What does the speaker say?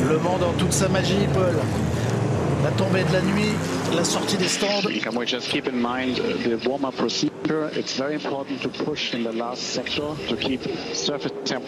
Le Mans dans toute sa magie, Paul. La tombée de la nuit, la sortie des stands. Can we just keep in mind the warm-up procedure? It's very important to push in the last sector to keep surface temperature